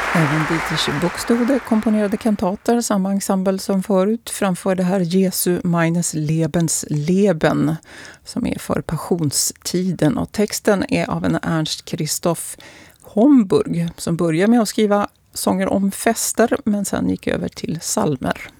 Även Dietrich Buxtehude komponerade kantater, samma ensemble som förut, framför det här Jesu meines Lebens Leben som är för passionstiden, och texten är av en Ernst Christoph Homburg som börjar med att skriva sånger om fester men sen gick över till psalmer.